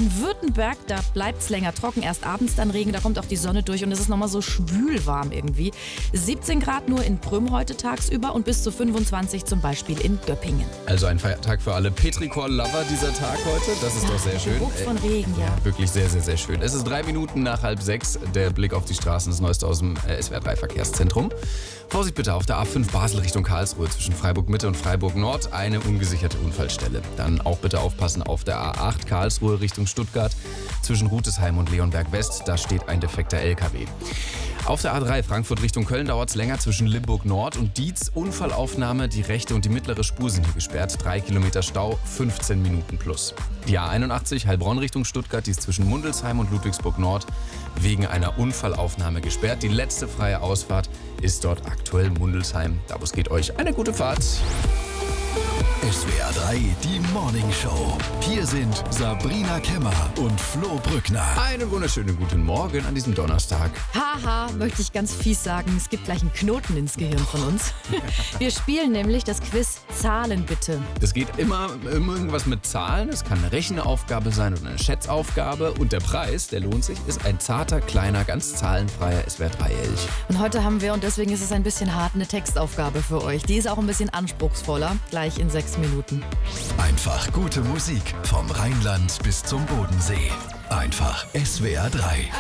In Württemberg, da bleibt es länger trocken, erst abends dann Regen, da kommt auch die Sonne durch und es ist nochmal so schwülwarm irgendwie. 17 Grad nur in Prüm heute tagsüber und bis zu 25 zum Beispiel in Göppingen. Also ein Feiertag für alle Petrichor-Lover dieser Tag heute. Das ist doch sehr schön. Geruch von Regen, ja. Wirklich sehr, sehr, sehr schön. Es ist 3 Minuten nach 5:30. Der Blick auf die Straßen, das Neueste aus dem SWR 3 Verkehrszentrum. Vorsicht bitte auf der A5 Basel Richtung Karlsruhe zwischen Freiburg Mitte und Freiburg Nord. Eine ungesicherte Unfallstelle. Dann auch bitte aufpassen auf der A8 Karlsruhe Richtung Stuttgart zwischen Rutesheim und Leonberg West. Da steht ein defekter LKW. Auf der A3 Frankfurt Richtung Köln dauert es länger zwischen Limburg Nord und Dietz. Unfallaufnahme, die rechte und die mittlere Spur sind hier gesperrt. 3 Kilometer Stau, 15 Minuten plus. Die A81 Heilbronn Richtung Stuttgart, die ist zwischen Mundelsheim und Ludwigsburg Nord wegen einer Unfallaufnahme gesperrt. Die letzte freie Ausfahrt ist dort aktuell Mundelsheim. Davos geht euch eine gute Fahrt. SWR 3, die Morning Show. Hier sind Sabrina Kemmer und Flo Brückner. Einen wunderschönen guten Morgen an diesem Donnerstag. Haha, möchte ich ganz fies sagen, es gibt gleich einen Knoten ins Gehirn von uns. Wir spielen nämlich das Quiz Zahlen bitte. Es geht immer um irgendwas mit Zahlen. Es kann eine Rechenaufgabe sein oder eine Schätzaufgabe. Und der Preis, der lohnt sich, ist ein zarter, kleiner, ganz zahlenfreier SWR 3 Elch. Und heute haben wir, und deswegen ist es ein bisschen hart, eine Textaufgabe für euch. Die ist auch ein bisschen anspruchsvoller, gleich in 6 Minuten. Einfach gute Musik vom Rheinland bis zum Bodensee. Einfach SWR 3.